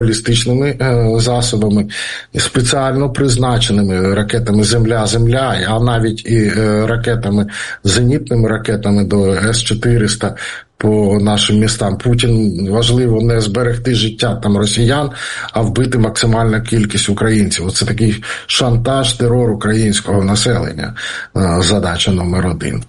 балістичними засобами, спеціально призначеними ракетами «Земля-Земля», а навіть і ракетами, зенітними ракетами до С-400 по нашим містам. Путін важливо не зберегти життя там росіян, а вбити максимальну кількість українців. Оце такий шантаж, терор українського населення. Задача номер 1.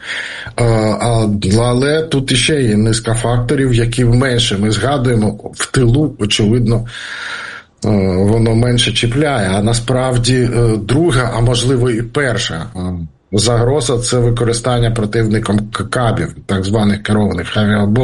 Але тут іще є низка факторів, які менше ми згадуємо. В тилу, очевидно, воно менше чіпляє. А насправді друга, а можливо і перша загроза – це використання противником кабів, так званих керованих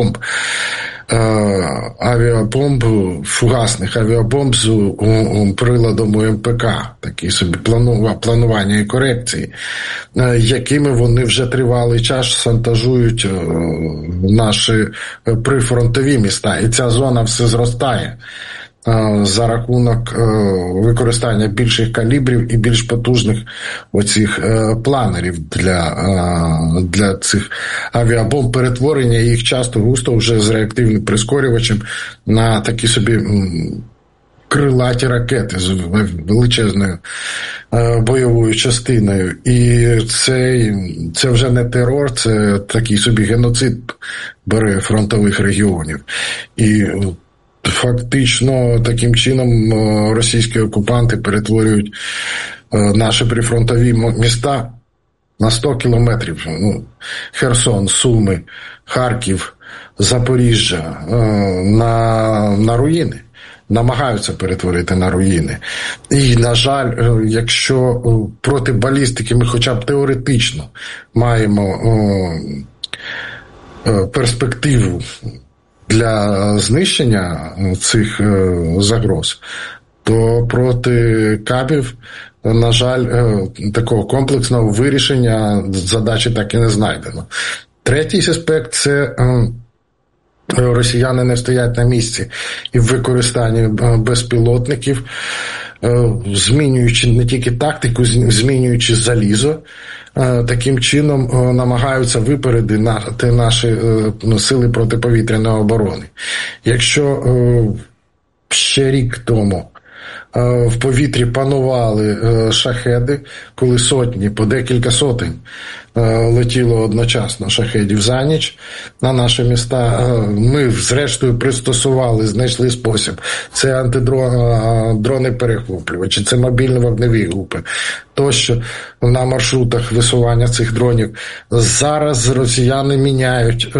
авіабомб, фугасних авіабомб з приладом УМПК, такі собі планування і корекції, якими вони вже тривалий час шантажують наші прифронтові міста. І ця зона все зростає за рахунок використання більших калібрів і більш потужних оцих планерів для цих авіабомб, перетворення їх часто густо вже з реактивним прискорювачем на такі собі крилаті ракети з величезною бойовою частиною. І це вже не терор, це такий собі геноцид фронтових регіонів. І фактично, таким чином російські окупанти перетворюють наші прифронтові міста на 100 кілометрів. Херсон, Суми, Харків, Запоріжжя на руїни. Намагаються перетворити на руїни. І, на жаль, якщо проти балістики ми хоча б теоретично маємо перспективу для знищення цих загроз, то проти кабів, на жаль, такого комплексного вирішення задачі так і не знайдено. Третій аспект – це росіяни не стоять на місці і в використанні безпілотників, змінюючи не тільки тактику, змінюючи залізо, таким чином намагаються випередити наші сили протиповітряної оборони. Якщо ще рік тому в повітрі панували шахеди, коли сотні, по декілька сотень летіло одночасно шахедів за ніч на наші міста, ми зрештою пристосували, знайшли спосіб. Це антидрони-перехоплювачі, це мобільні вогневі групи. Тощо на маршрутах висування цих дронів. Зараз росіяни міняють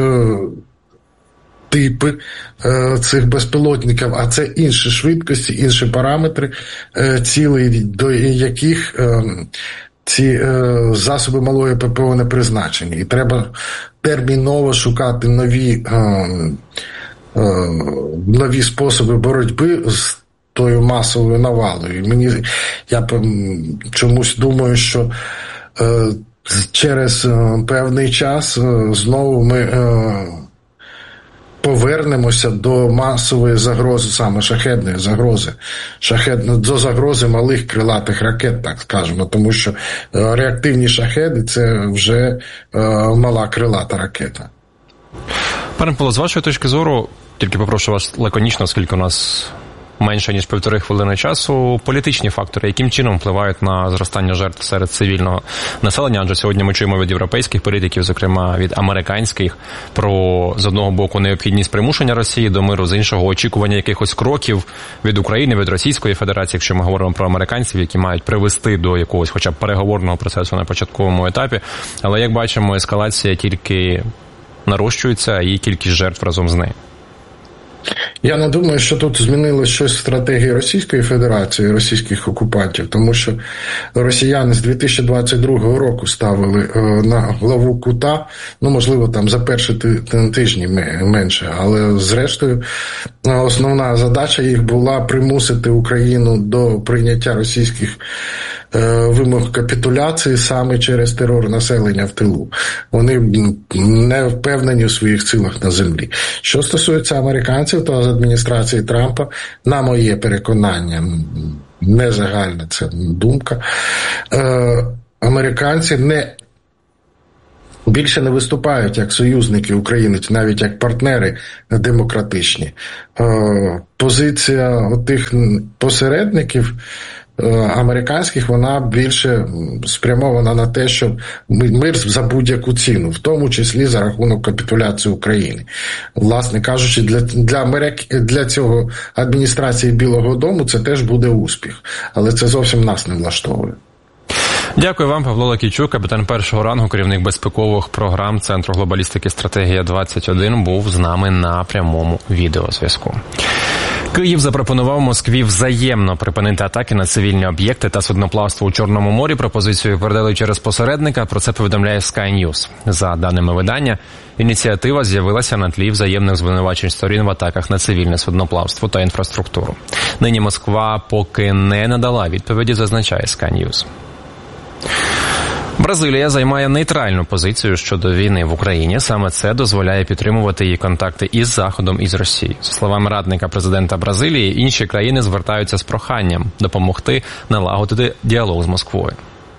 типи цих безпілотників, а це інші швидкості, інші параметри, цілей, до яких ці засоби малої ППО не призначені. І треба терміново шукати нові способи боротьби з тою масовою навалою. Я чомусь думаю, що через певний час знову ми повернемося до масової загрози, саме шахедної загрози, до загрози малих крилатих ракет, так скажемо, тому що реактивні шахеди – це вже мала крилата ракета. Пане Павло, з вашої точки зору, тільки попрошу вас лаконічно, оскільки у нас менше, ніж 1,5 хвилини часу, політичні фактори, яким чином впливають на зростання жертв серед цивільного населення? Адже сьогодні ми чуємо від європейських політиків, зокрема від американських, про, з одного боку, необхідність примушення Росії до миру, з іншого, очікування якихось кроків від України, від Російської Федерації, якщо ми говоримо про американців, які мають привести до якогось хоча б переговорного процесу на початковому етапі. Але, як бачимо, ескалація тільки нарощується і кількість жертв разом з нею. Я не думаю, що тут змінилось щось в стратегії Російської Федерації, російських окупантів, тому що росіяни з 2022 року ставили на главу кута, можливо, там за перші тижні менше, але зрештою основна задача їх була примусити Україну до прийняття російських вимог капітуляції саме через терор населення в тилу. Вони не впевнені в своїх силах на землі. Що стосується американців, то з адміністрації Трампа, на моє переконання, не загальна це думка, американці не більше не виступають як союзники України, навіть як партнери демократичні. Позиція тих посередників американських, вона більше спрямована на те, щоб мир за будь-яку ціну, в тому числі за рахунок капітуляції України. Власне кажучи, для цього адміністрації Білого дому це теж буде успіх, але це зовсім нас не влаштовує. Дякую вам, Павло Лакійчук, капітан першого рангу, керівник безпекових програм Центру глобалістики «Стратегія-21», був з нами на прямому відеозв'язку. Київ запропонував Москві взаємно припинити атаки на цивільні об'єкти та судноплавство у Чорному морі. Пропозицію передали через посередника, про це повідомляє Sky News. За даними видання, ініціатива з'явилася на тлі взаємних звинувачень сторін в атаках на цивільне судноплавство та інфраструктуру. Нині Москва поки не надала відповіді, зазначає Sky News. Бразилія займає нейтральну позицію щодо війни в Україні. Саме це дозволяє підтримувати її контакти із Заходом і з Росією. За словами радника президента Бразилії, інші країни звертаються з проханням допомогти налагодити діалог з Москвою.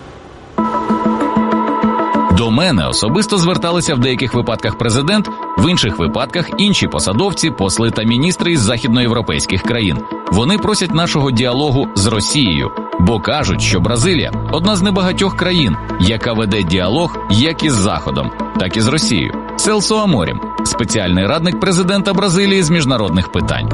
До мене особисто зверталися в деяких випадках президент, в інших випадках інші посадовці, посли та міністри із західноєвропейських країн. Вони просять нашого діалогу з Росією, бо кажуть, що Бразилія – одна з небагатьох країн, яка веде діалог як із Заходом, так і з Росією. Селсо Аморім, спеціальний радник президента Бразилії з міжнародних питань.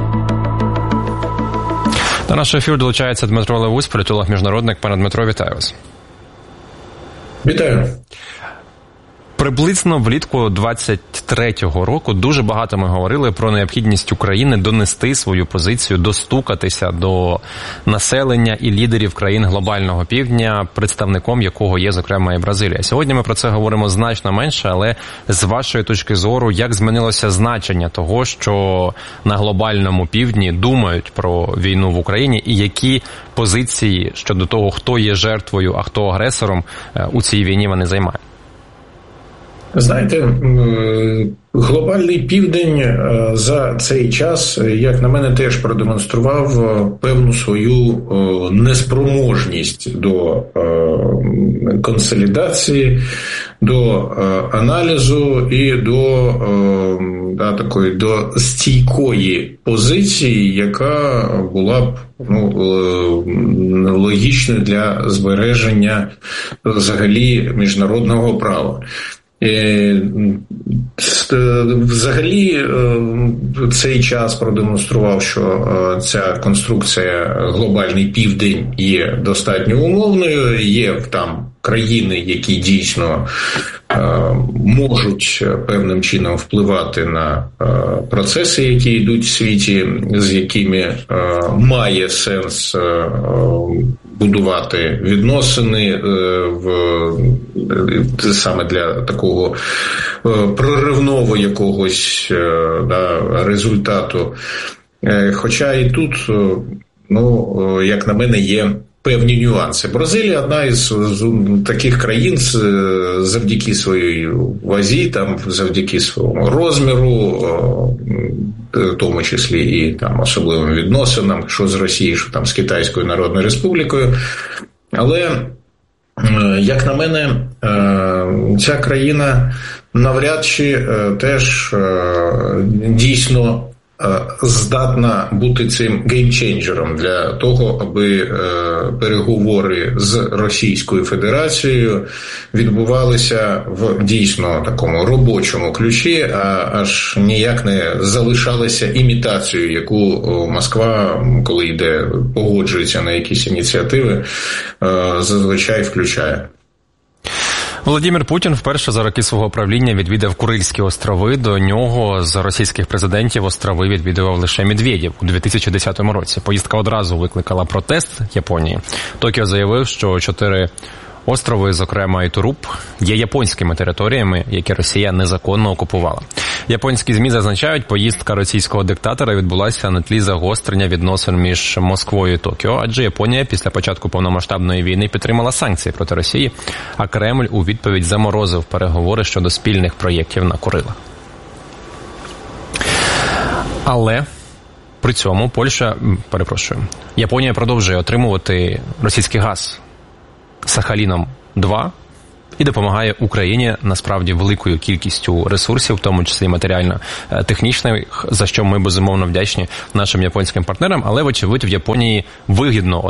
До нашого ефіру долучається Дмитро Левусь, політолог-міжнародник. Пане Дмитро, вітаю вас. Вітаю. Приблизно влітку 23-го року дуже багато ми говорили про необхідність України донести свою позицію, достукатися до населення і лідерів країн глобального півдня, представником якого є, зокрема, і Бразилія. Сьогодні ми про це говоримо значно менше, але з вашої точки зору, як змінилося значення того, що на глобальному півдні думають про війну в Україні і які позиції щодо того, хто є жертвою, а хто агресором у цій війні вони займають? Знаєте, глобальний південь за цей час, як на мене, теж продемонстрував певну свою неспроможність до консолідації, до аналізу і до стійкої позиції, яка була б логічною для збереження взагалі міжнародного права. Взагалі цей час продемонстрував, що ця конструкція глобальний південь є достатньо умовною, є там країни, які дійсно можуть певним чином впливати на процеси, які йдуть в світі, з якими має сенс будувати відносини саме для такого проривного якогось результату. Хоча і тут, як на мене, є певні нюанси. Бразилія – одна із таких країн завдяки своїй вазі, завдяки своєму розміру, в тому числі і особливим відносинам, що з Росією, що з Китайською Народною Республікою. Але, як на мене, ця країна навряд чи теж дійсно здатна бути цим геймченджером для того, аби переговори з Російською Федерацією відбувалися в дійсно такому робочому ключі, а аж ніяк не залишалися імітацією, яку Москва, коли погоджується на якісь ініціативи, зазвичай включає. Володимир Путін вперше за роки свого правління відвідав Курильські острови. До нього з російських президентів острови відвідував лише Медведєв у 2010 році. Поїздка одразу викликала протест Японії. Токіо заявив, що 4 острови, зокрема і Туруп, є японськими територіями, які Росія незаконно окупувала. Японські ЗМІ зазначають, поїздка російського диктатора відбулася на тлі загострення відносин між Москвою і Токіо, адже Японія після початку повномасштабної війни підтримала санкції проти Росії, а Кремль у відповідь заморозив переговори щодо спільних проєктів на Курилах. Але при цьому Японія продовжує отримувати російський газ Сахаліном-2 і допомагає Україні насправді великою кількістю ресурсів, в тому числі матеріально-технічних, за що ми безумовно вдячні нашим японським партнерам, але вочевидь в Японії вигідно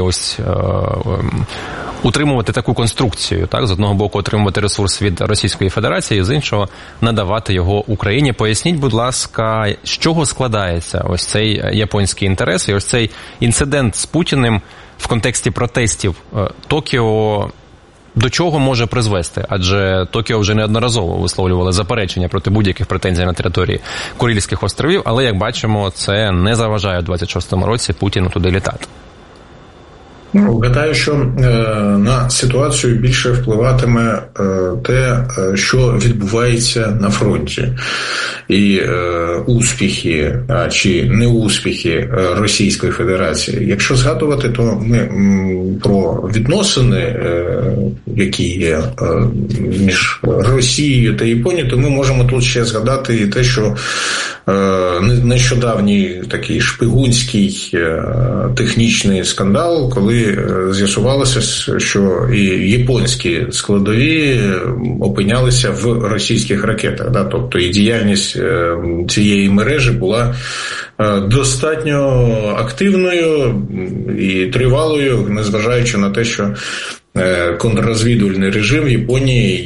утримувати таку конструкцію, так, з одного боку отримувати ресурс від Російської Федерації, з іншого надавати його Україні. Поясніть, будь ласка, з чого складається ось цей японський інтерес і ось цей інцидент з Путіним в контексті протестів Токіо до чого може призвести? Адже Токіо вже неодноразово висловлювало заперечення проти будь-яких претензій на території Курильських островів, але, як бачимо, це не заважає у 26-му році Путіну туди літати. Гадаю, що на ситуацію більше впливатиме те, що відбувається на фронті. І успіхи чи неуспіхи Російської Федерації. Якщо згадувати, то ми про відносини, які є між Росією та Японією, то ми можемо тут ще згадати і те, що нещодавній такий шпигунський технічний скандал, коли з'ясувалося, що і японські складові опинялися в російських ракетах. Да? Тобто і діяльність цієї мережі була достатньо активною і тривалою, незважаючи на те, що контррозвідувальний режим в Японії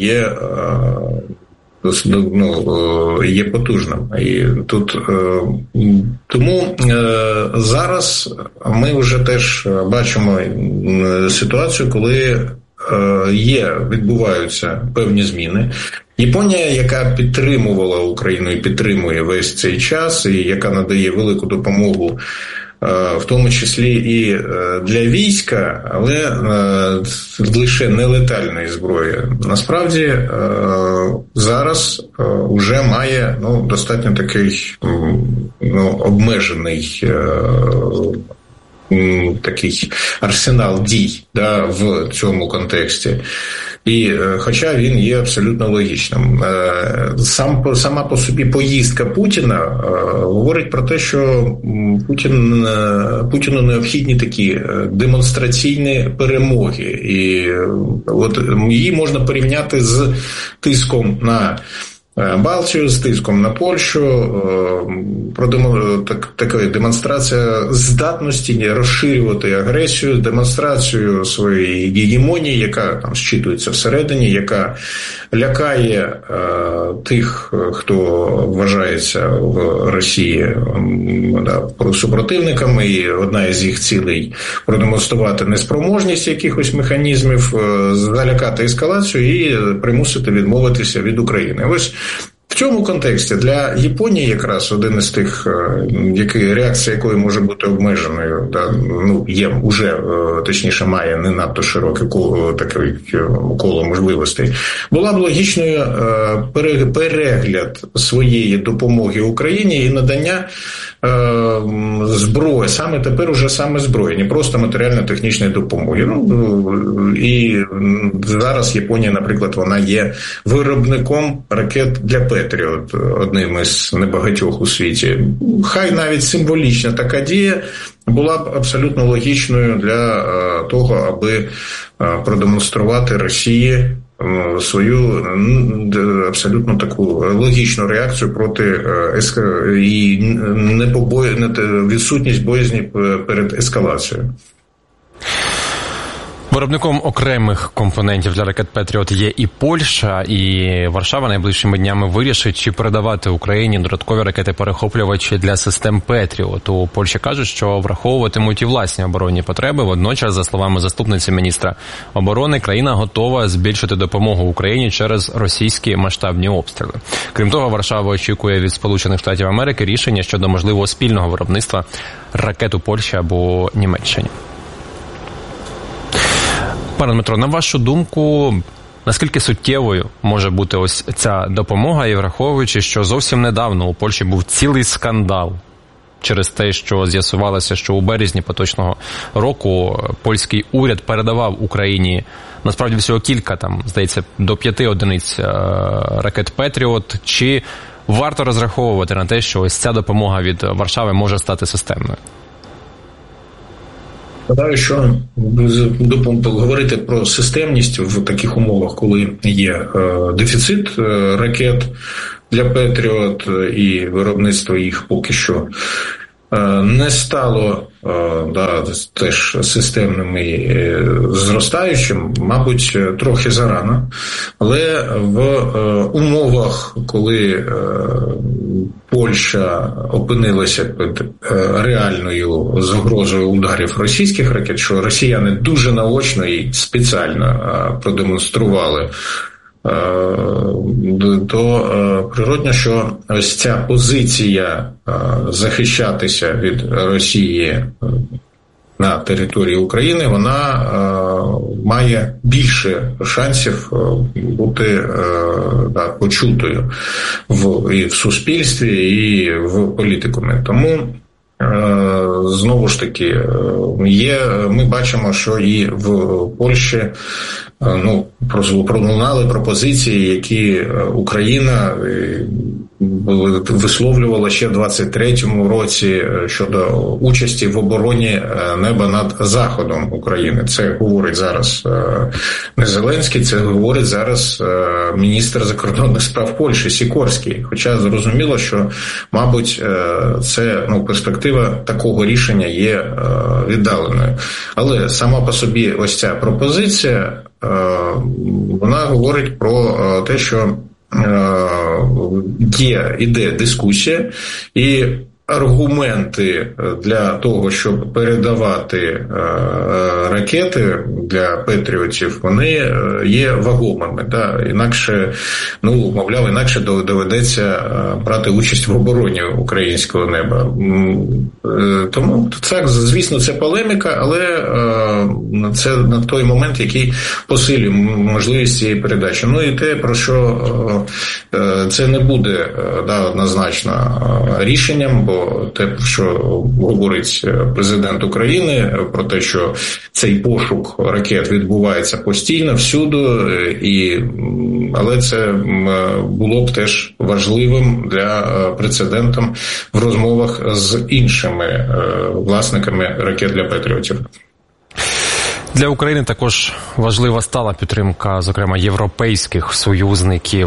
є потужним. І тут тому зараз ми вже теж бачимо ситуацію, коли відбуваються певні зміни. Японія, яка підтримувала Україну і підтримує весь цей час, і яка надає велику допомогу, в тому числі і для війська, але лише нелетальної зброї. Насправді зараз вже має достатньо такий обмежений такий арсенал дій в цьому контексті. І хоча він є абсолютно логічним. Сама по собі поїздка Путіна говорить про те, що Путіну необхідні такі демонстраційні перемоги. І от її можна порівняти з тиском на Балтію, з тиском на Польщу, така демонстрація здатності розширювати агресію, демонстрацію своєї гегемонії, яка там зчитується всередині, яка лякає тих, хто вважається в Росії супротивниками, і одна із їх цілей – продемонструвати неспроможність якихось механізмів, залякати ескалацію і примусити відмовитися від України. Ось в цьому контексті для Японії якраз один із тих, реакція якої може бути обмеженою, є уже, точніше, має не надто широке коло можливостей, була б логічною перегляд своєї допомоги Україні і надання зброї, саме тепер уже саме зброї, не просто матеріально-технічної допомоги. І зараз Японія, наприклад, вона є виробником ракет для Петріот, одним із небагатьох у світі. Хай навіть символічна така дія була б абсолютно логічною для того, аби продемонструвати Росії свою абсолютно таку логічну реакцію проти і відсутність боязні перед ескалацією. Виробником окремих компонентів для ракет «Петріот» є і Польща, і Варшава найближчими днями вирішить, чи передавати Україні додаткові ракети-перехоплювачі для систем «Петріот». У Польщі кажуть, що враховуватимуть і власні оборонні потреби. Водночас, за словами заступниці міністра оборони, країна готова збільшити допомогу Україні через російські масштабні обстріли. Крім того, Варшава очікує від Сполучених Штатів Америки рішення щодо можливого спільного виробництва ракет у Польщі або Німеччині. Пане Дмитро, на вашу думку, наскільки суттєвою може бути ось ця допомога, і враховуючи, що зовсім недавно у Польщі був цілий скандал через те, що з'ясувалося, що у березні поточного року польський уряд передавав Україні насправді всього кілька, здається, до 5 одиниць ракет «Петріот». Чи варто розраховувати на те, що ось ця допомога від Варшави може стати системною? Гадаю, що говорити про системність в таких умовах, коли є дефіцит ракет для Петріот і виробництво їх поки що не стало теж системним і зростаючим, мабуть, трохи зарано. Але в умовах, коли Польща опинилася під реальною загрозою ударів російських ракет, що росіяни дуже наочно і спеціально продемонстрували, то природно, що ось ця позиція захищатися від Росії на території України, вона має більше шансів бути почутою і в суспільстві, і в політикумі. Тому знову ж таки, ми бачимо, що і в Польщі пролунали пропозиції, які Україна висловлювала ще в 23-му році щодо участі в обороні неба над Заходом України. Це говорить зараз не Зеленський, це говорить зараз міністр закордонних справ Польщі Сікорський. Хоча зрозуміло, що, мабуть, це перспектива такого рішення є віддаленою. Але сама по собі ось ця пропозиція, вона говорить про те, що іде дискусія, і аргументи для того, щоб передавати ракети для патріотів, вони є вагомими. Інакше, інакше доведеться брати участь в обороні українського неба. Тому, так, звісно, це полеміка, але це на той момент, який посилює можливість цієї передачі. І те, про що це не буде однозначно рішенням, бо те, про що говорить президент України, про те, що цей пошук ракет відбувається постійно, всюди, але це було б теж важливим для прецедентом в розмовах з іншими власниками ракет для патріотів. Для України також важлива стала підтримка, зокрема, європейських союзників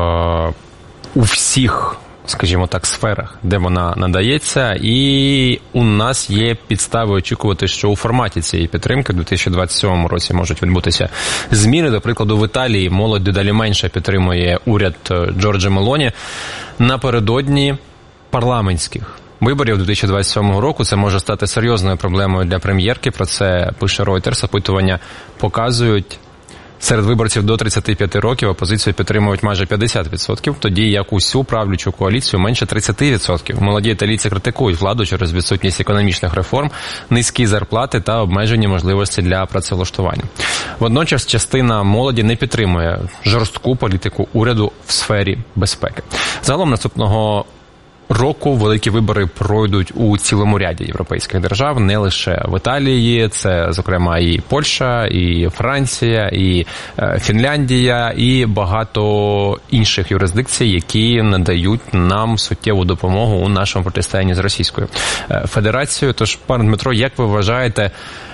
у всіх, скажімо так, сферах, де вона надається, і у нас є підстави очікувати, що у форматі цієї підтримки в 2027 році можуть відбутися зміни. До прикладу, в Італії молодь дедалі менше підтримує уряд Джорджа Мелоні. Напередодні парламентських виборів 2027 року це може стати серйозною проблемою для прем'єрки. Про це пише Reuters. Опитування показують, серед виборців до 35 років опозицію підтримують майже 50%, тоді як усю правлячу коаліцію менше 30%. Молоді італійці критикують владу через відсутність економічних реформ, низькі зарплати та обмежені можливості для працевлаштування. Водночас частина молоді не підтримує жорстку політику уряду в сфері безпеки. Загалом наступного року великі вибори пройдуть у цілому ряді європейських держав, не лише в Італії, це, зокрема, і Польща, і Франція, і Фінляндія, і багато інших юрисдикцій, які надають нам суттєву допомогу у нашому протистоянні з Російською Федерацією. Тож, пане Дмитро, як ви вважаєте,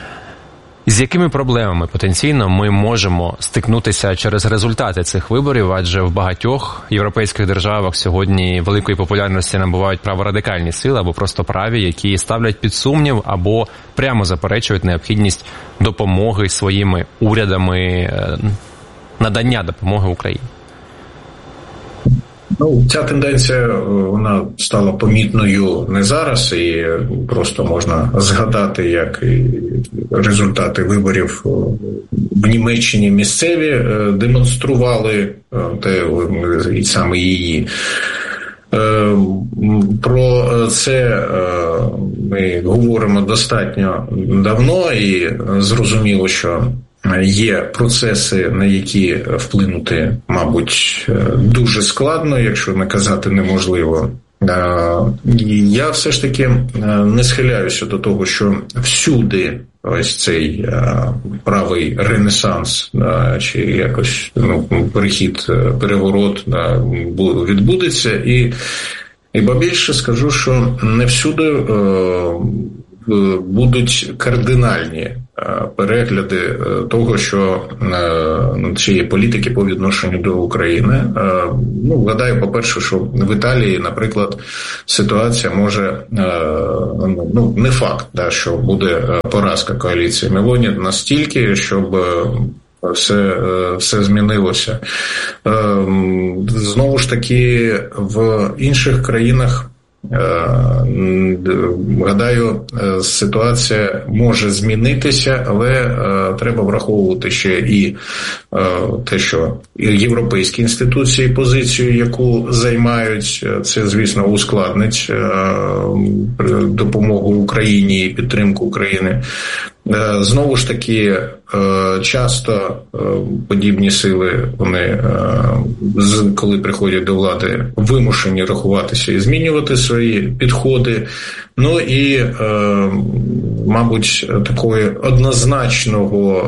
з якими проблемами потенційно ми можемо стикнутися через результати цих виборів, адже в багатьох європейських державах сьогодні великої популярності набувають праворадикальні сили або просто праві, які ставлять під сумнів або прямо заперечують необхідність допомоги своїми урядами, надання допомоги Україні? Ця тенденція, вона стала помітною не зараз, і просто можна згадати, як і результати виборів в Німеччині місцеві демонстрували і саме її. Про це ми говоримо достатньо давно, і зрозуміло, що є процеси, на які вплинути, мабуть, дуже складно, якщо не казати неможливо. Я все ж таки не схиляюся до того, що всюди ось цей правий ренесанс чи якось перехід, переворот відбудеться. І ба більше скажу, що не всюди будуть кардинальні перегляди того, що цієї політики по відношенню до України. Гадаю, по-перше, що в Італії, наприклад, ситуація може, не факт, що буде поразка коаліції Мелоні настільки, щоб все змінилося. Знову ж таки, в інших країнах, гадаю, ситуація може змінитися, але треба враховувати ще і те, що європейські інституції позицію, яку займають, це, звісно, ускладнить допомогу Україні і підтримку України. Знову ж таки, часто подібні сили, вони, коли приходять до влади, вимушені рахуватися і змінювати свої підходи. Ну і, мабуть, такої однозначного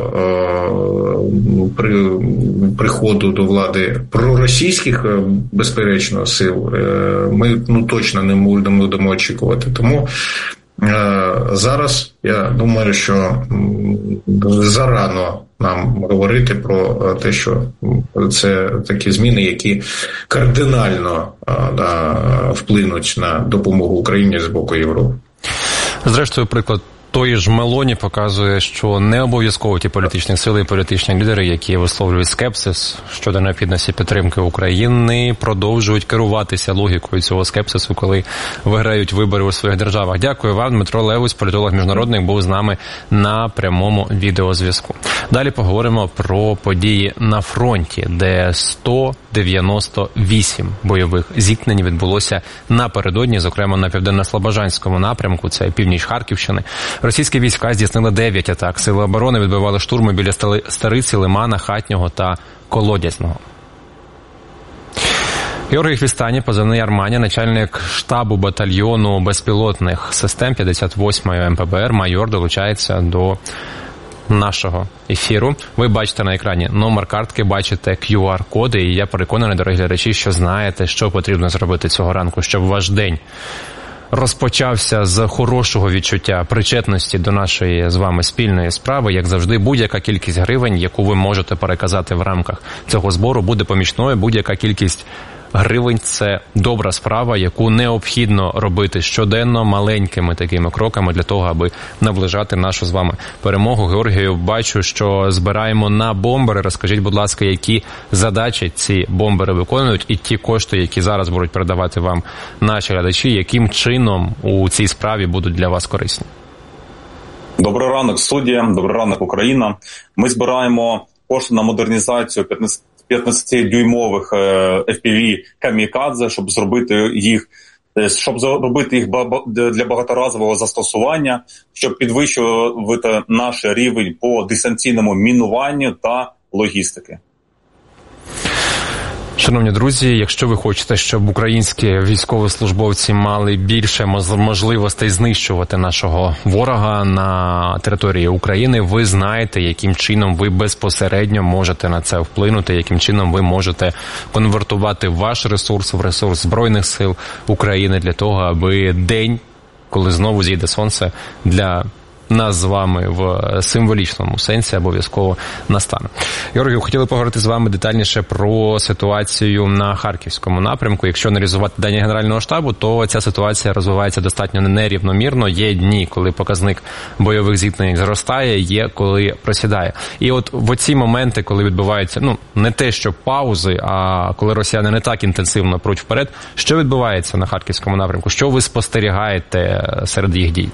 приходу до влади проросійських, безперечно, сил ми точно не будемо очікувати. Тому зараз, я думаю, що зарано нам говорити про те, що це такі зміни, які кардинально вплинуть на допомогу Україні з боку Європи. Зрештою, приклад тої ж Мелоні показує, що не обов'язково ті політичні сили і політичні лідери, які висловлюють скепсис щодо необхідності підтримки України, продовжують керуватися логікою цього скепсису, коли виграють вибори у своїх державах. Дякую вам. Дмитро Левусь, політолог-міжнародник, був з нами на прямому відеозв'язку. Далі поговоримо про події на фронті, де 198 бойових зіткнень відбулося напередодні, зокрема на Південно-Слобожанському напрямку, це північ Харківщини. Російські війська здійснили 9 атак. Сили оборони відбивали штурми біля Стариці, Лимана, Хатнього та Колодязного. Георгій Хвістані, позивний Арманя, начальник штабу батальйону безпілотних систем 58-ї МПБР, майор, долучається до нашого ефіру. Ви бачите на екрані номер картки, бачите QR-коди, і я переконаний, дорогі глядачі, що знаєте, що потрібно зробити цього ранку, щоб ваш день розпочався з хорошого відчуття причетності до нашої з вами спільної справи. Як завжди, будь-яка кількість гривень, яку ви можете переказати в рамках цього збору, буде помічною. Будь-яка кількість гривень – це добра справа, яку необхідно робити щоденно маленькими такими кроками для того, аби наближати нашу з вами перемогу. Георгію, бачу, що збираємо на бомбери. Розкажіть, будь ласка, які задачі ці бомбери виконують і ті кошти, які зараз будуть передавати вам наші глядачі, яким чином у цій справі будуть для вас корисні? Добрий ранок, студія. Добрий ранок, Україна. Ми збираємо кошти на модернізацію 15-дюймових FPV «Камікадзе», щоб зробити їх для багаторазового застосування, щоб підвищувати наш рівень по дистанційному мінуванню та логістики. Шановні друзі, якщо ви хочете, щоб українські військовослужбовці мали більше можливостей знищувати нашого ворога на території України, ви знаєте, яким чином ви безпосередньо можете на це вплинути, яким чином ви можете конвертувати ваш ресурс в ресурс Збройних сил України для того, аби день, коли знову зійде сонце, для нас з вами в символічному сенсі обов'язково настане. Георгію, хотіли поговорити з вами детальніше про ситуацію на Харківському напрямку. Якщо аналізувати дані Генерального штабу, то ця ситуація розвивається достатньо нерівномірно. Є дні, коли показник бойових зіткнень зростає, є коли просідає. І от в оці моменти, коли відбуваються, не те, що паузи, а коли росіяни не так інтенсивно пруть вперед, що відбувається на Харківському напрямку? Що ви спостерігаєте серед їх дій?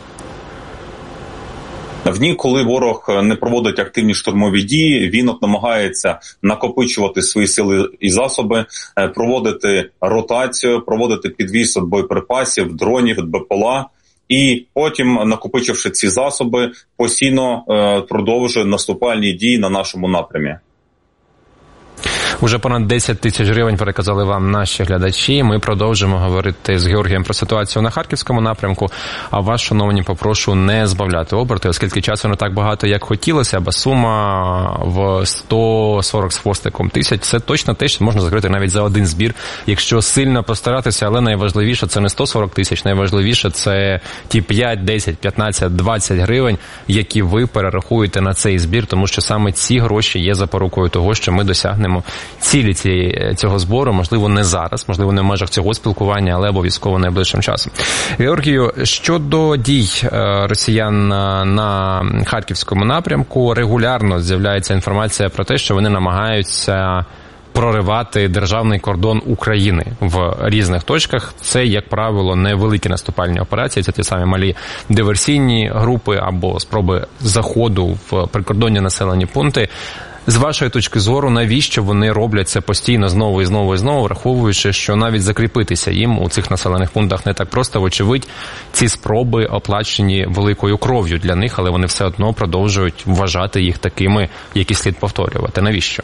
В дні, коли ворог не проводить активні штурмові дії, він намагається накопичувати свої сили і засоби, проводити ротацію, проводити підвіз боєприпасів, дронів, БПЛА, і потім, накопичивши ці засоби, постійно продовжує наступальні дії на нашому напрямі. Уже понад 10 тисяч гривень переказали вам наші глядачі. Ми продовжимо говорити з Георгієм про ситуацію на Харківському напрямку. А вас, шановні, попрошу не збавляти оберти, оскільки часу не так багато, як хотілося, бо сума в 140 з хвостиком тисяч – це точно те, що можна закрити навіть за один збір, якщо сильно постаратися. Але найважливіше – це не 140 тисяч, найважливіше – це ті 5, 10, 15, 20 гривень, які ви перерахуєте на цей збір, тому що саме ці гроші є запорукою того, що ми досягнемо цілі цього збору, можливо, не зараз, можливо, не в межах цього спілкування, але обов'язково найближчим часом. Георгію, щодо дій росіян на Харківському напрямку, регулярно з'являється інформація про те, що вони намагаються проривати державний кордон України в різних точках. Це, як правило, невеликі наступальні операції, це ті самі малі диверсійні групи або спроби заходу в прикордонні населені пункти. З вашої точки зору, навіщо вони роблять це постійно знову і знову і знову, враховуючи, що навіть закріпитися їм у цих населених пунктах не так просто, вочевидь, ці спроби оплачені великою кров'ю для них, але вони все одно продовжують вважати їх такими, які слід повторювати. Навіщо?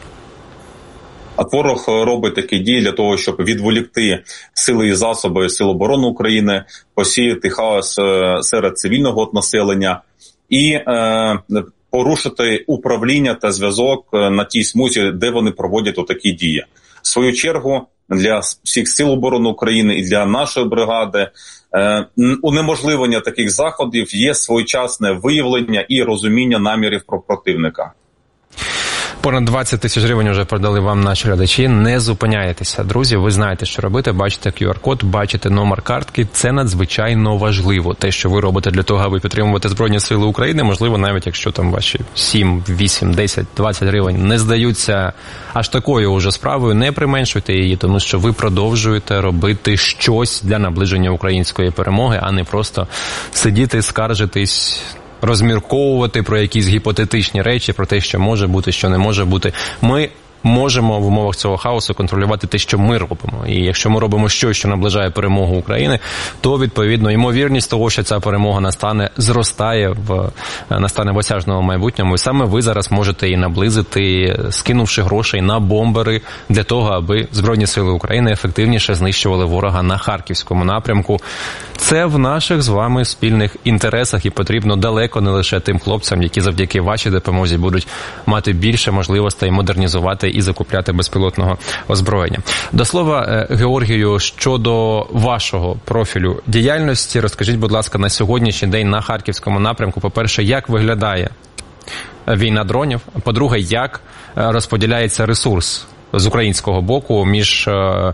А ворог робить такі дії для того, щоб відволікти сили і засоби Сил оборони України, посіяти хаос серед цивільного населення і порушити управління та зв'язок на тій смузі, де вони проводять отакі дії. В свою чергу, для всіх Сил оборони України і для нашої бригади унеможливлення таких заходів є своєчасне виявлення і розуміння намірів противника. Понад 20 тисяч гривень вже продали вам наші глядачі. Не зупиняйтеся, друзі. Ви знаєте, що робити. Бачите QR-код, бачите номер картки. Це надзвичайно важливо. Те, що ви робите для того, аби підтримувати Збройні Сили України, можливо, навіть якщо там ваші 7, 8, 10, 20 гривень не здаються аж такою уже справою, не применшуйте її, тому що ви продовжуєте робити щось для наближення української перемоги, а не просто сидіти, скаржитись, розмірковувати про якісь гіпотетичні речі, про те, що може бути, що не може бути. Ми можемо в умовах цього хаосу контролювати те, що ми робимо. І якщо ми робимо щось, що наближає перемогу України, то, відповідно, ймовірність того, що ця перемога настане, зростає настане в осяжному майбутньому. І саме ви зараз можете її наблизити, скинувши грошей на бомбери для того, аби Збройні Сили України ефективніше знищували ворога на Харківському напрямку. Це в наших з вами спільних інтересах і потрібно далеко не лише тим хлопцям, які завдяки вашій допомозі будуть мати більше можливостей модернізувати і закупляти безпілотного озброєння. До слова, Георгію, щодо вашого профілю діяльності, розкажіть, будь ласка, на сьогоднішній день на Харківському напрямку, по-перше, як виглядає війна дронів, по-друге, як розподіляється ресурс з українського боку між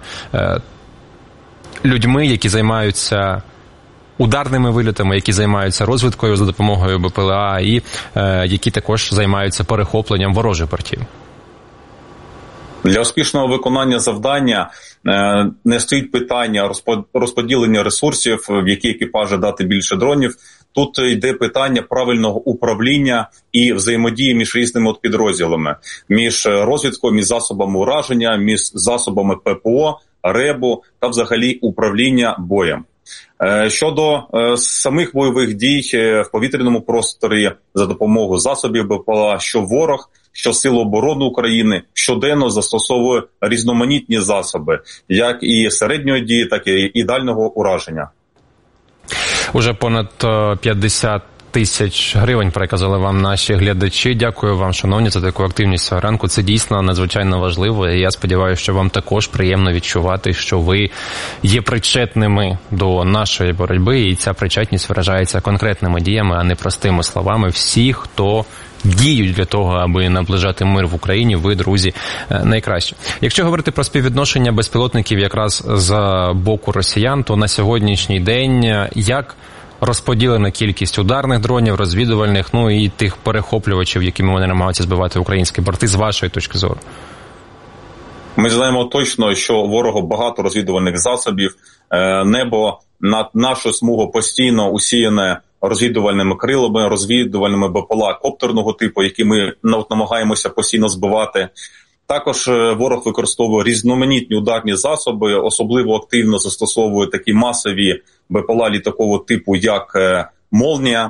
людьми, які займаються ударними вильотами, які займаються розвідкою за допомогою БПЛА і які також займаються перехопленням ворожих бортів. Для успішного виконання завдання не стоїть питання розподілення ресурсів, в які екіпажі дати більше дронів. Тут йде питання правильного управління і взаємодії між різними підрозділами, між розвідкою, між засобами ураження, між засобами ППО, РЕБу та взагалі управління боєм. Щодо самих бойових дій в повітряному просторі за допомогою засобів БПЛА, що ворог, що Сили оборони України щоденно застосовує різноманітні засоби, як і середньої дії, так і дальнього ураження. Уже понад 50 тисяч гривень переказали вам наші глядачі. Дякую вам, шановні, за таку активність цього ранку. Це дійсно надзвичайно важливо. І я сподіваюся, що вам також приємно відчувати, що ви є причетними до нашої боротьби. І ця причетність виражається конкретними діями, а не простими словами. Всі, хто діють для того, аби наближати мир в Україні, ви, друзі, найкраще. Якщо говорити про співвідношення безпілотників якраз з боку росіян, то на сьогоднішній день як розподілена кількість ударних дронів, розвідувальних, ну і тих перехоплювачів, якими вони намагаються збивати українські борти, з вашої точки зору? Ми знаємо точно, що ворогу багато розвідувальних засобів. Небо над нашу смугу постійно усіяне розвідувальними крилами, розвідувальними БПЛА коптерного типу, які ми намагаємося постійно збивати. Також ворог використовує різноманітні ударні засоби, особливо активно застосовує такі масові БПЛА літакового типу, як «Молнія».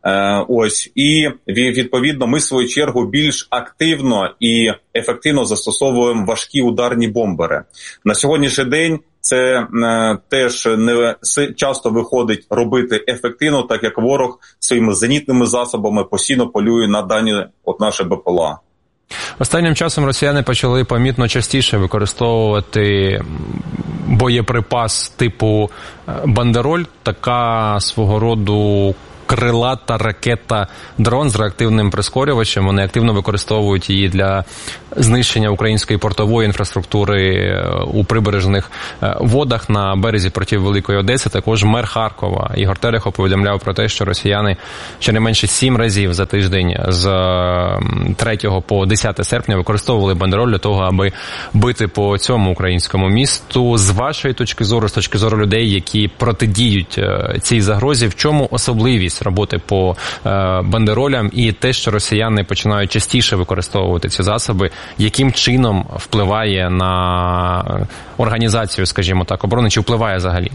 Ось, і відповідно ми в свою чергу більш активно і ефективно застосовуємо важкі ударні бомбери. На сьогоднішній день це теж не часто виходить робити ефективно, так як ворог своїми зенітними засобами постійно полює на дані наші БПЛА. Останнім часом росіяни почали помітно частіше використовувати боєприпас типу «Бандероль», така свого роду крилата ракета-дрон з реактивним прискорювачем. Вони активно використовують її для знищення української портової інфраструктури у прибережних водах на березі проти Великої Одеси. Також мер Харкова Ігор Терехов повідомляв про те, що росіяни щонайменше 7 разів за тиждень з 3 по 10 серпня використовували бандероль для того, аби бити по цьому українському місту. З вашої точки зору, з точки зору людей, які протидіють цій загрозі, в чому особливість роботи по бандеролям і те, що росіяни починають частіше використовувати ці засоби, яким чином впливає на організацію, скажімо так, оборони, чи впливає взагалі?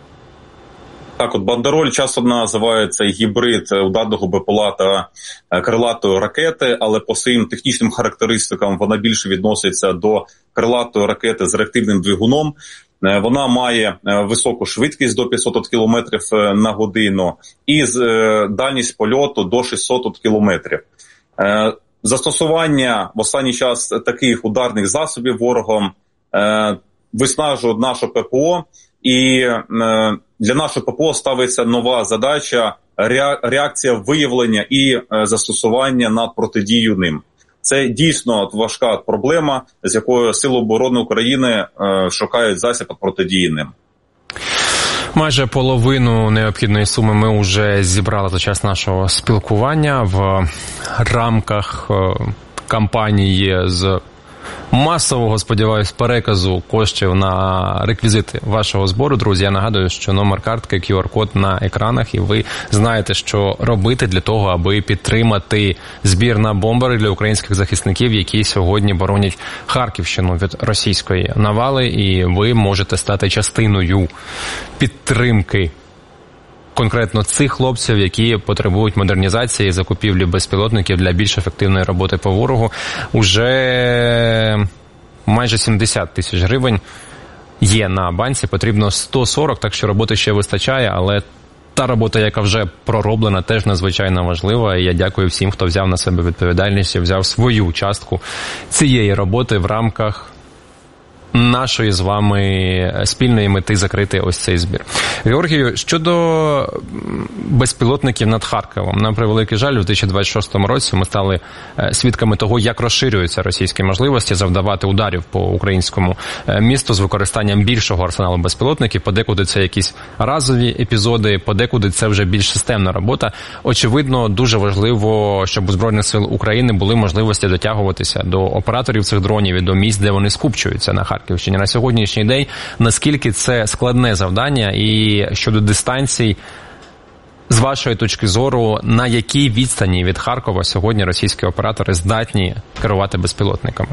Так, от бандероль часто називається гібрид ударного БПЛА та крилатої ракети, але по своїм технічним характеристикам вона більше відноситься до крилатої ракети з реактивним двигуном. Вона має високу швидкість до 500 км на годину і дальність польоту до 600 км. Застосування в останній час таких ударних засобів ворогом виснажує нашу ППО, і для нашої ППО ставиться нова задача – реакція виявлення і застосування на протидію ним. Це дійсно важка проблема, з якою Сили оборони України шукають засіб протидії ним. Майже половину необхідної суми ми вже зібрали за час нашого спілкування в рамках кампанії з масового, сподіваюсь, переказу коштів на реквізити вашого збору. Друзі, я нагадую, що номер картки, QR-код на екранах, і ви знаєте, що робити для того, аби підтримати збір на бомбери для українських захисників, які сьогодні боронять Харківщину від російської навали, і ви можете стати частиною підтримки конкретно цих хлопців, які потребують модернізації і закупівлі безпілотників для більш ефективної роботи по ворогу. Уже майже 70 тисяч гривень є на банці, потрібно 140, так що роботи ще вистачає, але та робота, яка вже пророблена, теж надзвичайно важлива. І я дякую всім, хто взяв на себе відповідальність і взяв свою частку цієї роботи в рамках нашої з вами спільної мети закрити ось цей збір. Георгію, щодо безпілотників над Харковом, на превеликий жаль, у 2026 році ми стали свідками того, як розширюються російські можливості завдавати ударів по українському місту з використанням більшого арсеналу безпілотників. Подекуди це якісь разові епізоди, подекуди це вже більш системна робота. Очевидно, дуже важливо, щоб у Збройних сил України були можливості дотягуватися до операторів цих дронів і до місць, де вони скупчуються на Харківщині. На сьогоднішній день, наскільки це складне завдання, і щодо дистанцій, з вашої точки зору, на якій відстані від Харкова сьогодні російські оператори здатні керувати безпілотниками?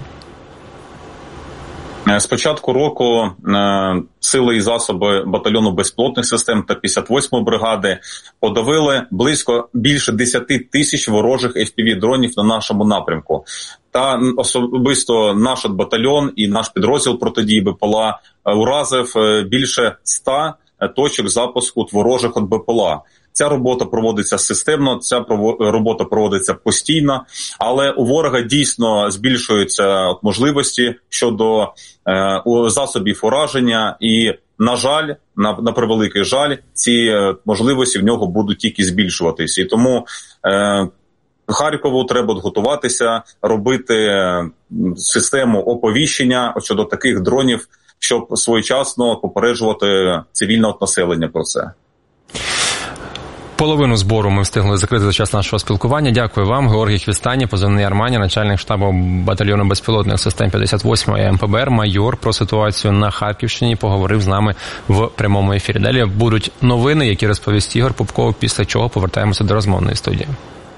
З початку року сили і засоби батальйону безпілотних систем та 58-ї бригади подавили більше 10 тисяч ворожих FPV-дронів на нашому напрямку. Та особисто наш батальйон і наш підрозділ протидії БПЛА уразив більше 100 точок запуску ворожих від БПЛА. Ця робота проводиться системно, ця робота проводиться постійно, але у ворога дійсно збільшуються можливості щодо засобів ураження і, на жаль, на превеликий жаль, ці можливості в нього будуть тільки збільшуватися. І тому Харкову треба готуватися, робити систему оповіщення щодо таких дронів, щоб своєчасно попереджувати цивільне населення про це. Половину збору ми встигли закрити за час нашого спілкування. Дякую вам. Георгій Хвістані, позивний Армані, начальник штабу батальйону безпілотних систем 58-ї МПБР, майор, про ситуацію на Харківщині поговорив з нами в прямому ефірі. Далі будуть новини, які розповість Ігор Попков, після чого повертаємося до розмовної студії.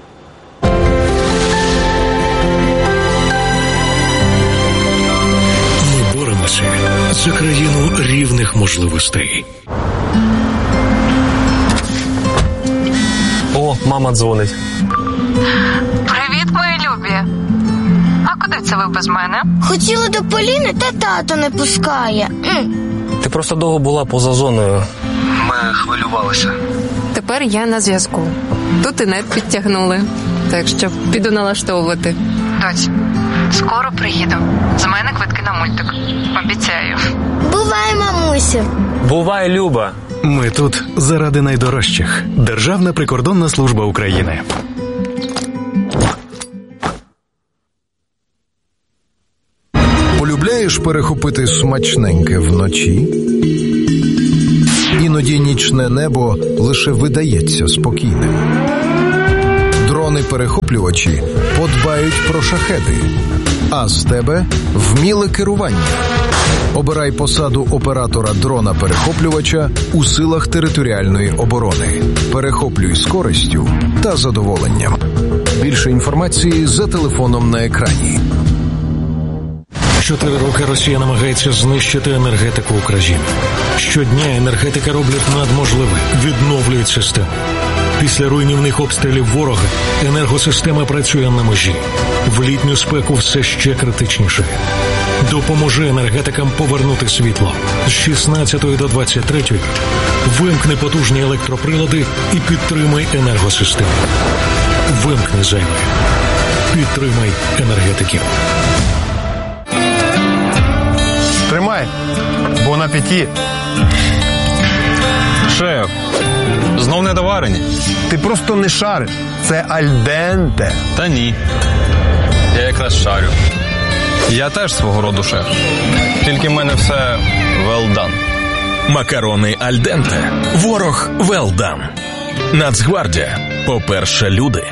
Ми боремося за країну рівних можливостей. О, мама дзвонить. Привіт, мої любі. А куди це ви без мене? Хотіла до Поліни, та тато не пускає. Ти просто довго була поза зоною. Ми хвилювалися. Тепер я на зв'язку. Тут і нет підтягнули. Так що піду налаштовувати. Доць, скоро приїду. З мене квитки на мультик. Обіцяю. Бувай, мамусю. Бувай, Люба. Ми тут заради найдорожчих. Державна прикордонна служба України. Полюбляєш перехопити смачненьке вночі? Іноді нічне небо лише видається спокійним. Дрони-перехоплювачі подбають про шахеди, а з тебе вміле керування. Обирай посаду оператора дрона-перехоплювача у силах територіальної оборони. Перехоплюй з користю та задоволенням. Більше інформації за телефоном на екрані. 4 роки Росія намагається знищити енергетику України. Щодня енергетика роблять надможливе, відновлюють систему. Після руйнівних обстрілів ворога енергосистема працює на межі. В літню спеку все ще критичніше. Допоможи енергетикам повернути світло. З 16 до 23 вимкни потужні електроприлади і підтримай енергосистему. Вимкни зайве. Підтримай енергетиків. Тримай, бон апеті. Шеф, знов недоварені? Ти просто не шариш. Це альденте. Та ні. Я якраз шарю. Я теж свого роду шеф. Тільки в мене все well done. Макарони альденте. Ворог well done. Нацгвардія. По-перше, люди.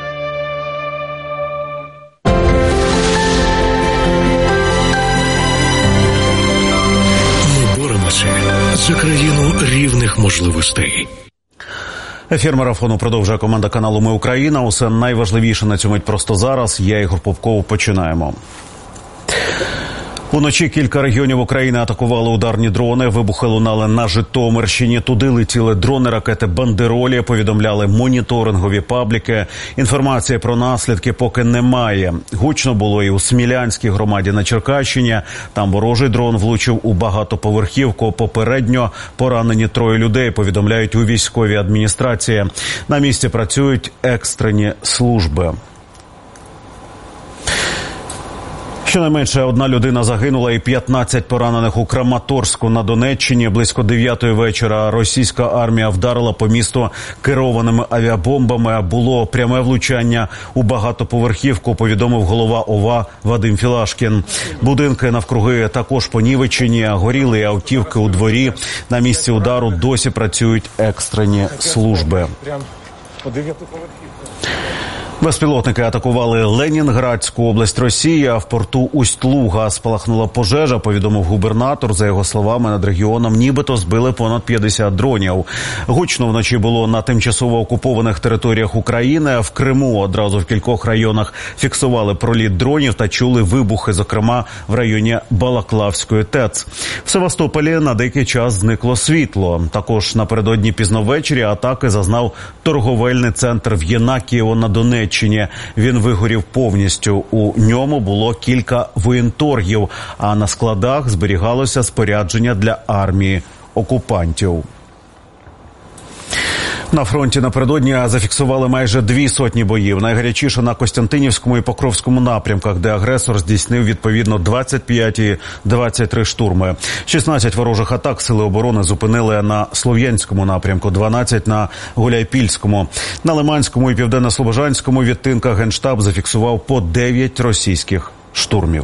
За країну рівних можливостей. Ефір марафону продовжує команда каналу «Ми Україна». Усе найважливіше на цю мить просто зараз. Я, Ігор Попков, починаємо. Уночі кілька регіонів України атакували ударні дрони. Вибухи лунали на Житомирщині. Туди летіли дрони, ракети «Бандеролі», повідомляли моніторингові пабліки. Інформації про наслідки поки немає. Гучно було і у Смілянській громаді на Черкащині. Там ворожий дрон влучив у багатоповерхівку. Попередньо поранені 3 людей, повідомляють у військовій адміністрації. На місці працюють екстрені служби. Щонайменше 1 людина загинула і 15 поранених у Краматорську на Донеччині. Близько 9-ї вечора російська армія вдарила по місту керованими авіабомбами. Було пряме влучання у багатоповерхівку, повідомив голова ОВА Вадим Філашкін. Будинки навкруги також понівечені, горіли автівки у дворі. На місці удару досі працюють екстрені служби. Безпілотники атакували Ленінградську область Росії, а в порту Усть-Луга спалахнула пожежа, повідомив губернатор. За його словами, над регіоном нібито збили понад 50 дронів. Гучно вночі було на тимчасово окупованих територіях України. В Криму одразу в кількох районах фіксували проліт дронів та чули вибухи, зокрема в районі Балаклавської ТЕЦ. В Севастополі на деякий час зникло світло. Також напередодні пізно ввечері атаки зазнав торговельний центр в Єнакієво на Донеччині. Він вигорів повністю. У ньому було кілька воєнторгів, а на складах зберігалося спорядження для армії окупантів. На фронті напередодні зафіксували майже 200 боїв. Найгарячіше на Костянтинівському і Покровському напрямках, де агресор здійснив відповідно 25 і 23 штурми. 16 ворожих атак сили оборони зупинили на Слов'янському напрямку, 12 на Гуляйпільському. На Лиманському і Південно-Слобожанському відтинках Генштаб зафіксував по 9 російських штурмів.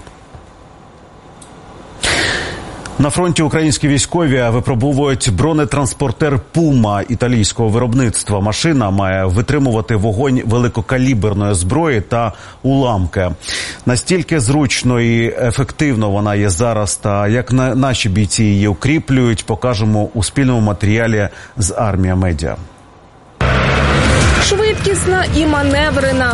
На фронті українські військові випробовують бронетранспортер «Пума» італійського виробництва. Машина має витримувати вогонь великокаліберної зброї та уламки. Настільки зручно і ефективно вона є зараз, та як наші бійці її укріплюють, покажемо у спільному матеріалі з «Армія Медіа». Швидкісна і маневрена.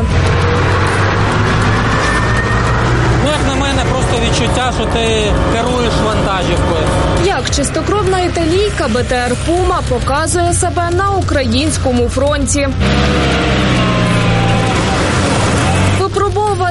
Як на мене, просто відчуття, що ти керуєш вантажівкою. Як чистокровна італійка БТР «Пума» показує себе на українському фронті.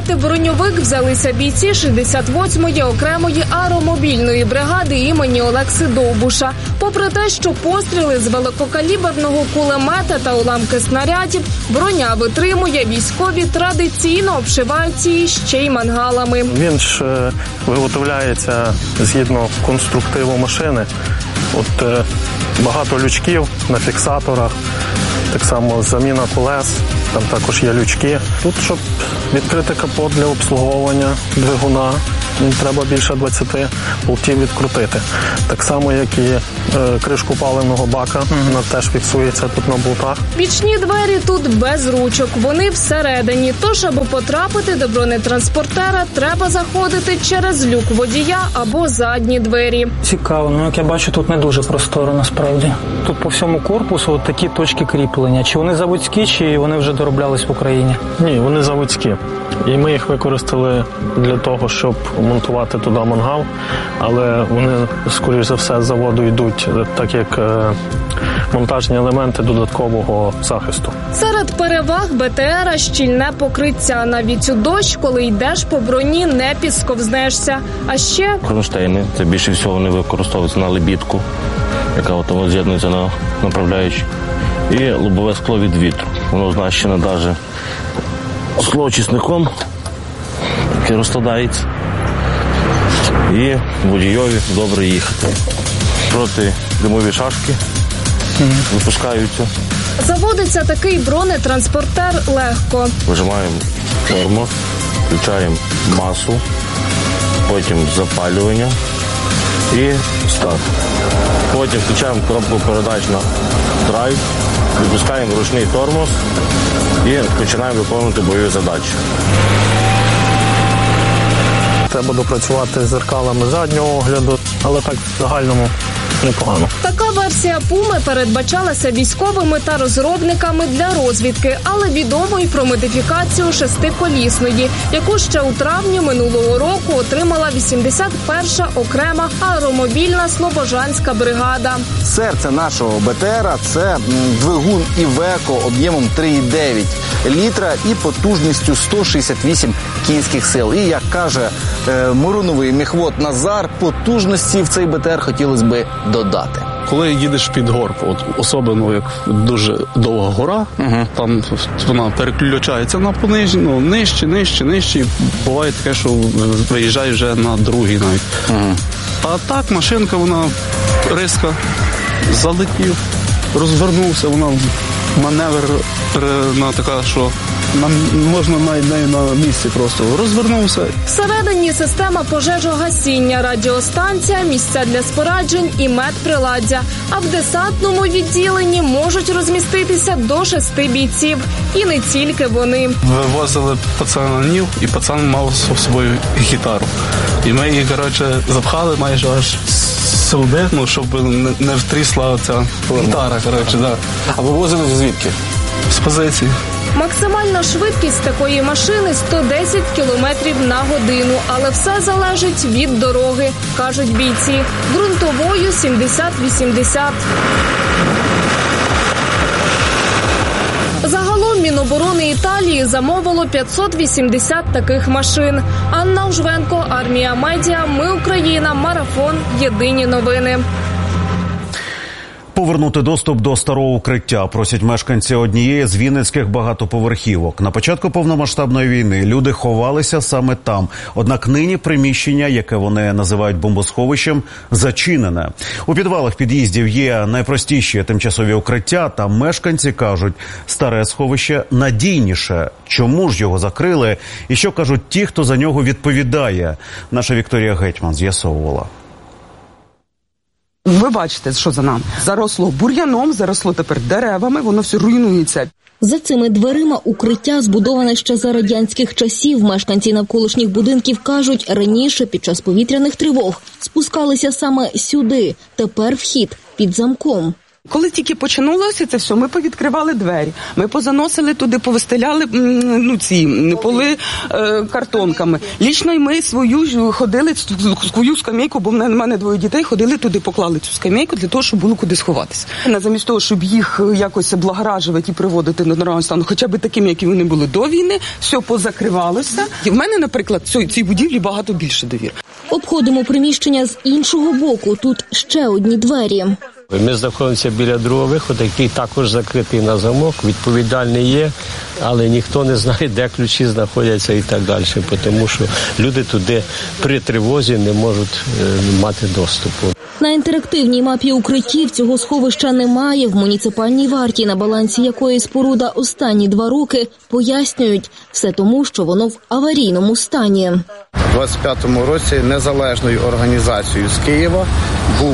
ремонтувати броньовик взялися бійці 68-ї окремої аеромобільної бригади імені Олекси Довбуша. Попри те, що постріли з великокаліберного кулемета та уламки снарядів броня витримує, військові традиційно обшивають її ще й мангалами. Він ж виготовляється згідно конструктиву машини. Багато лючків на фіксаторах, так само заміна колес, там також є лючки. Тут, щоб відкрити капот для обслуговування двигуна, треба більше 20 болтів відкрутити. Так само, як і кришку паливного бака, вона теж фіксується тут на болтах. Бічні двері тут без ручок, вони всередині. Тож, аби потрапити до бронетранспортера, треба заходити через люк водія або задні двері. Цікаво, як я бачу, тут не дуже просторо насправді. Тут по всьому корпусу такі точки кріплення. Чи вони заводські, чи вони вже дороблялись в Україні? Ні, вони заводські. І ми їх використали для того, щоб монтувати туди мангал, але вони, скоріш за все, з заводу йдуть, так як монтажні елементи додаткового захисту. Серед переваг БТРа щільне покриття. Навіть у дощ, коли йдеш по броні, не підсковзнешся. А ще кронштейни. Це більше всього вони використовуються на лебідку, яка з'єднується на направляючі. І лобове скло від вітру. Воно оснащене навіть склоочисником, який розкладається. І водійові добре їхати. Проти димові шашки випускаються. Заводиться такий бронетранспортер легко. Вижимаємо тормоз, включаємо масу, потім запалювання і старт. Потім включаємо коробку передач на драйв, відпускаємо ручний тормоз і починаємо виконувати бойові задачі. Треба допрацювати з зеркалами заднього огляду, але так в загальному непогано. Така версія Пуми передбачалася військовими та розробниками для розвідки, але відомо й про модифікацію шестиколісної, яку ще у травні минулого року отримала 81-ша окрема аеромобільна Слобожанська бригада. Серце нашого БТРа – це двигун Iveco об'ємом 3,9 літра і потужністю 168 кінських сил. І, як каже Муруновий міхвод Назар, потужності в цей БТР хотілося б додати. Коли їдеш під горку, особливо як дуже довга гора, там вона переключається на пониження, нижче, і буває таке, що виїжджає вже на другий навіть. А так машинка, вона риска, залетів, розвернувся, вона маневр така, що можна навіть нею на місці просто розвернувся. Всередині система пожежогасіння, радіостанція, місця для спораджень і медприладдя. А в десантному відділенні можуть розміститися до 6 бійців. І не тільки вони. Вивозили пацанів, і пацан мав з собою гітару. І ми її, запхали майже аж сюди, щоб не втрісла ця гітара, да. А вивозили звідки? З позиції. Максимальна швидкість такої машини – 110 км на годину, але все залежить від дороги, кажуть бійці. Ґрунтовою – 70-80. Загалом Міноборони Італії замовило 580 таких машин. Анна Ужвенко, Армія Медіа, Ми Україна, Марафон, Єдині новини. Повернути доступ до старого укриття просять мешканці однієї з вінницьких багатоповерхівок. На початку повномасштабної війни люди ховалися саме там. Однак нині приміщення, яке вони називають бомбосховищем, зачинене. У підвалах під'їздів є найпростіші тимчасові укриття, та мешканці кажуть, старе сховище надійніше. Чому ж його закрили? І що кажуть ті, хто за нього відповідає? Наша Вікторія Гетьман з'ясовувала. Ви бачите, що за нами? Заросло бур'яном, заросло тепер деревами, воно все руйнується. За цими дверима укриття, збудоване ще за радянських часів. Мешканці навколишніх будинків кажуть, раніше під час повітряних тривог спускалися саме сюди. Тепер вхід під замком. Коли тільки починалося це все, ми повідкривали двері, ми позаносили туди, повистеляли поли картонками. Лічно і ми ходили свою скамейку, бо в мене двоє дітей, ходили туди, поклали цю скамейку для того, щоб було куди сховатися. Замість того, щоб їх якось облагоражувати і приводити до нормального стану, хоча б такими, які вони були до війни, все позакривалося. І в мене, наприклад, цій будівлі багато більше довір. Обходимо приміщення з іншого боку. Тут ще одні двері. Ми знаходимося біля другого виходу, який також закритий на замок, відповідальний є, але ніхто не знає, де ключі знаходяться і так далі, тому що люди туди при тривозі не можуть мати доступу. На інтерактивній мапі укриттів цього сховища немає. В муніципальній варті, на балансі якої споруда останні 2 роки, пояснюють, все тому, що воно в аварійному стані. У 25-му році незалежною організацією з Києва був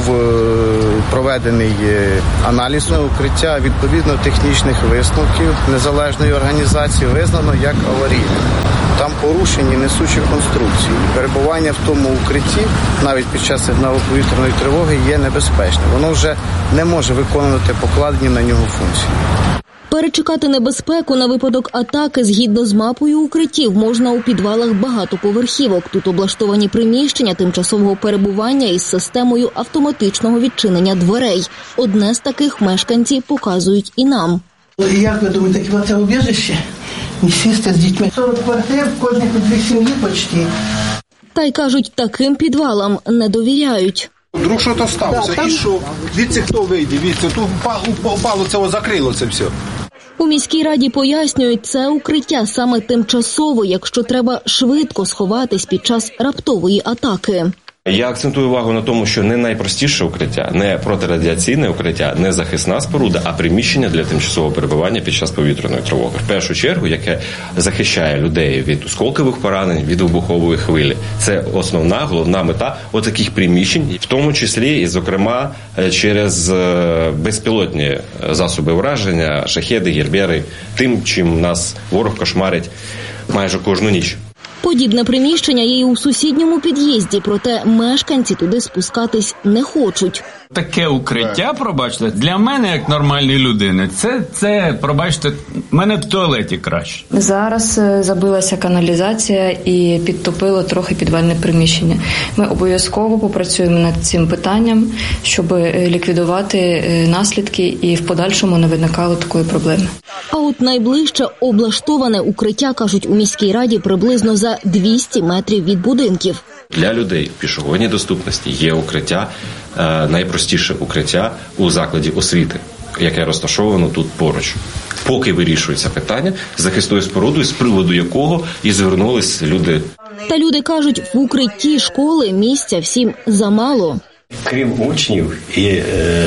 проведений аналіз укриття. Відповідно технічних висновків незалежної організації визнано як аварійне. Там порушені несучі конструкції. Перебування в тому укритті, навіть під час сигналу повітряної тривоги, є небезпечним. Воно вже не може виконувати покладені на нього функції. Перечекати небезпеку на випадок атаки згідно з мапою укриттів можна у підвалах багатоповерхівок. Тут облаштовані приміщення тимчасового перебування із системою автоматичного відчинення дверей. Одне з таких мешканці показують і нам. Як ви думаєте, хіба це убіжище? Не сісти з дітьми. 40 квартир, в кожній по 2 сім'ї почти. Та й кажуть, таким підвалам не довіряють. Вдруг щось сталося, і що? Дивіться, хто вийде, дивіться, тут упало, це закрило це все. У міській раді пояснюють, це укриття саме тимчасове, якщо треба швидко сховатись під час раптової атаки. Я акцентую увагу на тому, що не найпростіше укриття, не протирадіаційне укриття, не захисна споруда, а приміщення для тимчасового перебування під час повітряної тривоги. В першу чергу, яке захищає людей від осколкових поранень, від вибухової хвилі. Це основна, головна мета отаких приміщень, в тому числі і, зокрема, через безпілотні засоби враження, шахеди, гербери, тим, чим нас ворог кошмарить майже кожну ніч. Подібне приміщення є і у сусідньому під'їзді, проте мешканці туди спускатись не хочуть. Таке укриття, пробачте, для мене, як нормальної людини, це пробачте, мене в туалеті краще. Зараз забилася каналізація і підтопило трохи підвальне приміщення. Ми обов'язково попрацюємо над цим питанням, щоб ліквідувати наслідки і в подальшому не виникало такої проблеми. А от найближче облаштоване укриття, кажуть у міській раді, приблизно за 200 метрів від будинків. Для людей в пішохідній доступності є укриття, найпростіше укриття у закладі освіти, яке розташовано тут поруч. Поки вирішується питання з захисною спорудою, з приводу якого і звернулись люди. Та люди кажуть, в укритті школи місця всім замало. Крім учнів і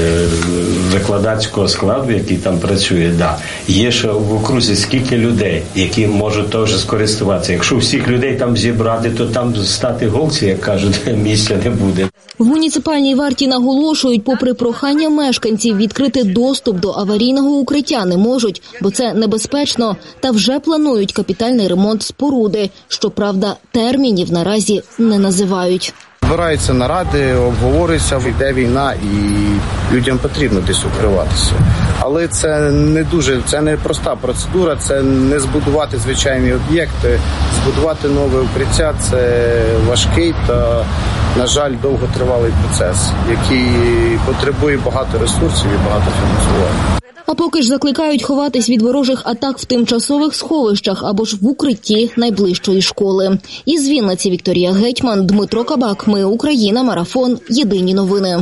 викладацького складу, який там працює, є ще в окрузі скільки людей, які можуть теж скористуватися. Якщо всіх людей там зібрати, то там стати голці, як кажуть, місця не буде. В муніципальній варті наголошують, попри прохання мешканців відкрити доступ до аварійного укриття не можуть, бо це небезпечно, та вже планують капітальний ремонт споруди. Щоправда, термінів наразі не називають. Збираються наради, обговорюються, йде війна і людям потрібно десь укриватися. Але це не проста процедура, це не збудувати звичайні об'єкти, збудувати нове укриття – це важкий та, на жаль, довготривалий процес, який потребує багато ресурсів і багато фінансування. А поки ж закликають ховатись від ворожих атак в тимчасових сховищах або ж в укритті найближчої школи. Із Вінниці Вікторія Гетьман, Дмитро Кабак. Ми Україна. Марафон. Єдині новини.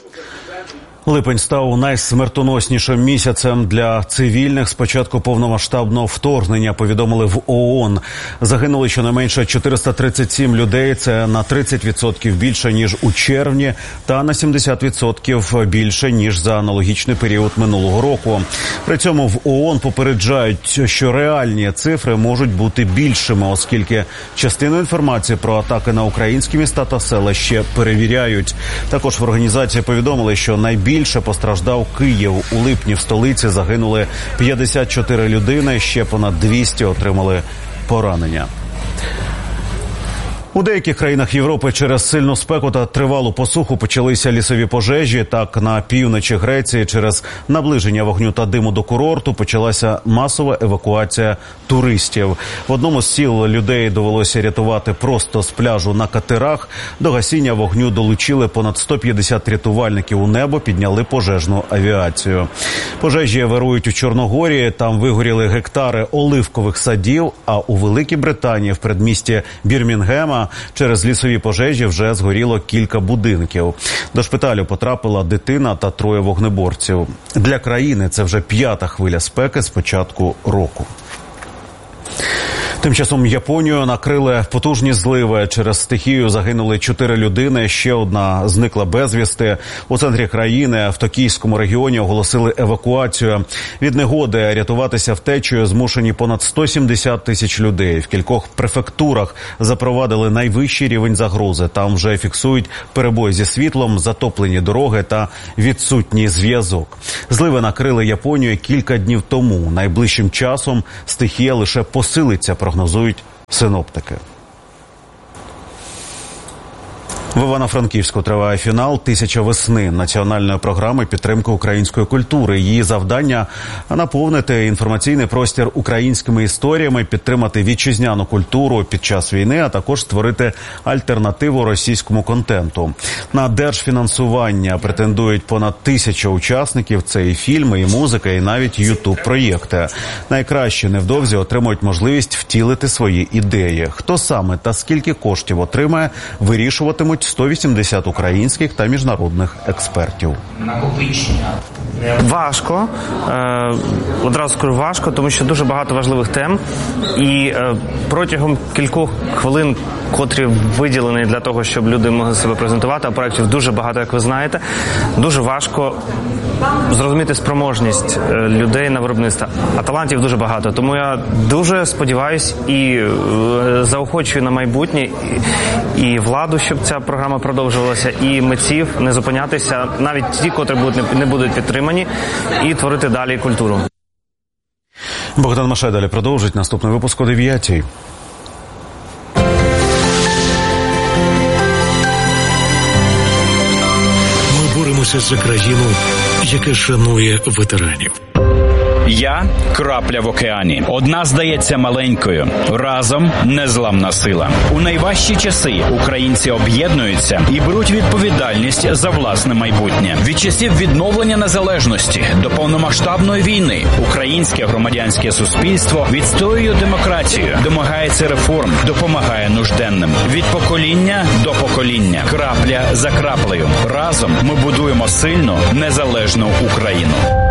Липень став найсмертоноснішим місяцем для цивільних з початку повномасштабного вторгнення, повідомили в ООН. Загинули щонайменше 437 людей, це на 30% більше, ніж у червні, та на 70% більше, ніж за аналогічний період минулого року. При цьому в ООН попереджають, що реальні цифри можуть бути більшими, оскільки частину інформації про атаки на українські міста та села ще перевіряють. Також в організації повідомили, що найбільше постраждав Київ. У липні в столиці загинули 54 людини, ще понад 200 отримали поранення. У деяких країнах Європи через сильну спеку та тривалу посуху почалися лісові пожежі. Так, на півночі Греції через наближення вогню та диму до курорту почалася масова евакуація туристів. В одному з сіл людей довелося рятувати просто з пляжу на катерах. До гасіння вогню долучили понад 150 рятувальників. У небо підняли пожежну авіацію. Пожежі вирують у Чорногорії. Там вигоріли гектари оливкових садів, а у Великій Британії в передмісті Бірмінгема через лісові пожежі вже згоріло кілька будинків. До шпиталю потрапила дитина та 3 вогнеборців. Для країни це вже 5-та хвиля спеки з початку року. Тим часом Японію накрили потужні зливи. Через стихію загинули 4 людини, ще одна зникла безвісти. У центрі країни, в Токійському регіоні, оголосили евакуацію. Від негоди рятуватися втечею змушені понад 170 тисяч людей. В кількох префектурах запровадили найвищий рівень загрози. Там вже фіксують перебої зі світлом, затоплені дороги та відсутній зв'язок. Зливи накрили Японію кілька днів тому. Найближчим часом стихія лише посилиться, прогнозують синоптики. В Івано-Франківську триває фінал «Тисяча весни» національної програми підтримки української культури. Її завдання – наповнити інформаційний простір українськими історіями, підтримати вітчизняну культуру під час війни, а також створити альтернативу російському контенту. На держфінансування претендують понад 1000 учасників. Це і фільми, і музика, і навіть ютуб-проєкти. Найкращі невдовзі отримують можливість втілити свої ідеї. Хто саме та скільки коштів отримає, вирішуватимуть 180 українських та міжнародних експертів. Важко. Одразу скажу важко, тому що дуже багато важливих тем. І протягом кількох хвилин, котрі виділені для того, щоб люди могли себе презентувати, а проєктів дуже багато, як ви знаєте, дуже важко зрозуміти спроможність людей на виробництво. А талантів дуже багато. Тому я дуже сподіваюсь і заохочую на майбутнє і владу, щоб ця програма продовжувалася, і митців не зупинятися, навіть ті, котрі не будуть підтримані, і творити далі культуру. Богдан Машай далі продовжить. Наступний випуск о 9:00. Ми боремося за країну, яка шанує ветеранів. Я – крапля в океані. Одна здається маленькою. Разом – незламна сила. У найважчі часи українці об'єднуються і беруть відповідальність за власне майбутнє. Від часів відновлення незалежності до повномасштабної війни українське громадянське суспільство відстоює демократію, домагається реформ, допомагає нужденним. Від покоління до покоління. Крапля за краплею. Разом ми будуємо сильну, незалежну Україну.